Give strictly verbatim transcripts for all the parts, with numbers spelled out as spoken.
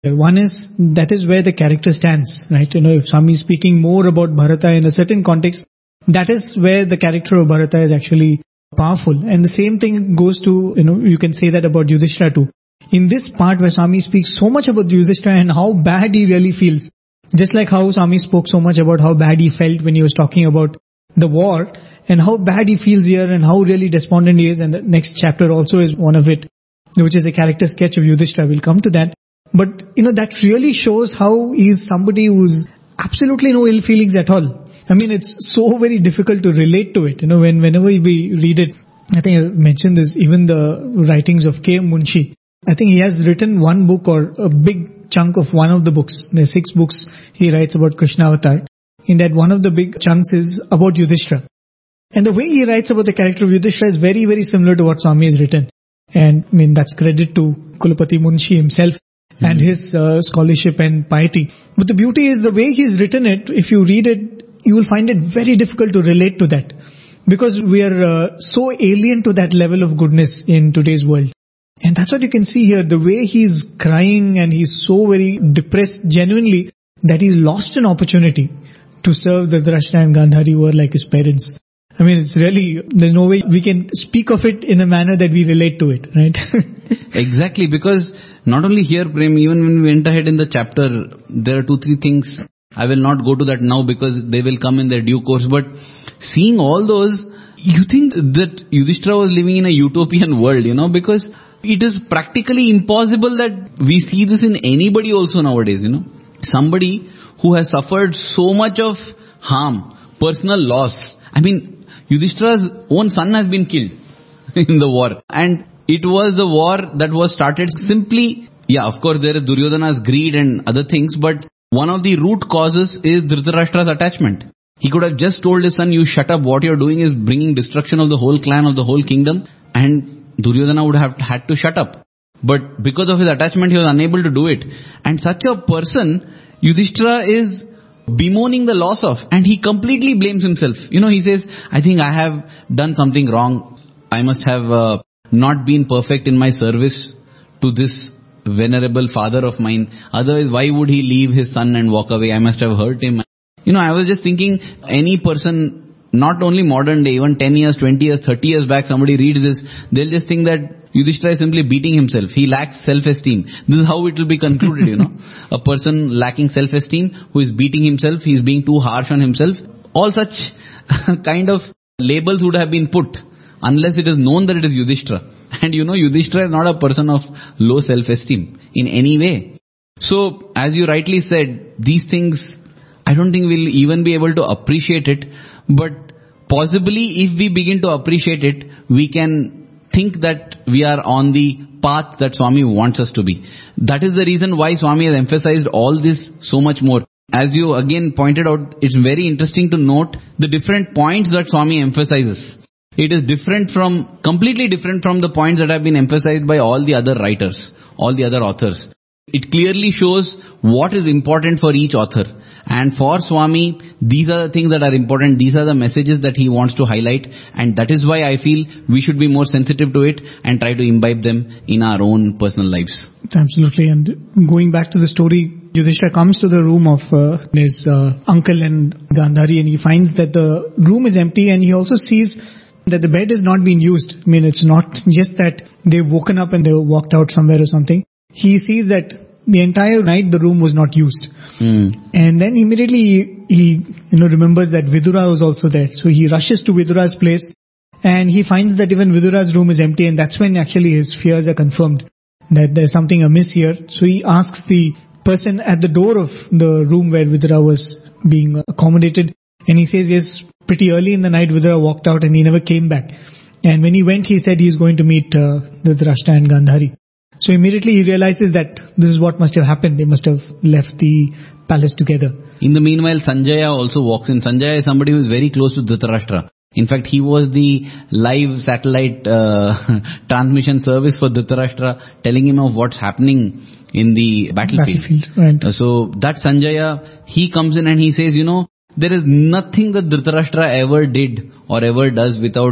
One is, that is where the character stands, right? You know, if Swami is speaking more about Bharata in a certain context, that is where the character of Bharata is actually powerful. And the same thing goes to, you know, you can say that about Yudhishthira too. In this part where Swami speaks so much about Yudhishthira and how bad he really feels, just like how Swami spoke so much about how bad he felt when he was talking about the war, and how bad he feels here and how really despondent he is, and the next chapter also is one of it, which is a character sketch of Yudhishthira. We'll come to that. But, you know, that really shows how he's somebody who's absolutely no ill feelings at all. I mean, it's so very difficult to relate to it. You know, when whenever we read it, I think I mentioned this, even the writings of K. Munshi. I think he has written one book or a big chunk of one of the books. There's six books he writes about Krishna Avatar. In that, one of the big chunks is about Yudhishthira. And the way he writes about the character of Yudhishthira is very, very similar to what Swami has written. And I mean, that's credit to Kulapati Munshi himself and his uh, scholarship and piety. But the beauty is the way he's written it, if you read it, you will find it very difficult to relate to that. Because we are uh, so alien to that level of goodness in today's world. And that's what you can see here, the way he's crying and he's so very depressed genuinely that he's lost an opportunity to serve Dhritarashtra and Gandhari who are like his parents. I mean, it's really, there's no way we can speak of it in a manner that we relate to it, right? Exactly, because not only here, Prem, even when we went ahead in the chapter, there are two, three things. I will not go to that now because they will come in their due course. But seeing all those, you think that Yudhishthira was living in a utopian world, you know, because it is practically impossible that we see this in anybody also nowadays, you know. Somebody who has suffered so much of harm, personal loss. I mean, Yudhishthira's own son has been killed in the war. And it was the war that was started simply, yeah, of course there is Duryodhana's greed and other things, but one of the root causes is Dhritarashtra's attachment. He could have just told his son, you shut up, what you're doing is bringing destruction of the whole clan, of the whole kingdom, and Duryodhana would have had to shut up. But because of his attachment, he was unable to do it. And such a person, Yudhishthira is bemoaning the loss of, and he completely blames himself. You know, he says, I think I have done something wrong. I must have uh, not been perfect in my service to this venerable father of mine. Otherwise, why would he leave his son and walk away? I must have hurt him. You know, I was just thinking, any person, not only modern day, even ten years, twenty years, thirty years back, somebody reads this, they'll just think that Yudhishthira is simply beating himself. He lacks self-esteem. This is how it will be concluded, you know. A person lacking self-esteem, who is beating himself, he is being too harsh on himself. All such kind of labels would have been put, unless it is known that it is Yudhishthira. And you know, Yudhishthira is not a person of low self-esteem in any way. So, as you rightly said, these things, I don't think we'll even be able to appreciate it. But possibly, if we begin to appreciate it, we can think that we are on the path that Swami wants us to be. That is the reason why Swami has emphasized all this so much more. As you again pointed out, it's very interesting to note the different points that Swami emphasizes. It is different from, completely different from the points that have been emphasized by all the other writers, all the other authors. It clearly shows what is important for each author. And for Swami, these are the things that are important. These are the messages that he wants to highlight. And that is why I feel we should be more sensitive to it and try to imbibe them in our own personal lives. Absolutely. And going back to the story, Yudhishthira comes to the room of uh, his uh, uncle and Gandhari, and he finds that the room is empty, and he also sees that the bed is not being used. I mean, it's not just that they've woken up and they walked out somewhere or something. He sees that the entire night the room was not used. Mm. And then immediately he, he you know, remembers that Vidura was also there. So he rushes to Vidura's place and he finds that even Vidura's room is empty, and that's when actually his fears are confirmed that there's something amiss here. So he asks the person at the door of the room where Vidura was being accommodated, and he says, yes, pretty early in the night Vidura walked out and he never came back. And when he went, he said he's going to meet uh, Dhritarashtra and Gandhari. So immediately he realizes that this is what must have happened. They must have left the palace together. In the meanwhile, Sanjaya also walks in. Sanjaya is somebody who is very close to Dhritarashtra. In fact, he was the live satellite uh, transmission service for Dhritarashtra, telling him of what's happening in the battlefield. battlefield right. uh, so that Sanjaya, he comes in and he says, you know, there is nothing that Dhritarashtra ever did or ever does without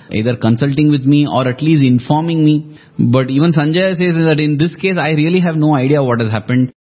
either consulting with me or at least informing me. But even Sanjay says that in this case, I really have no idea what has happened.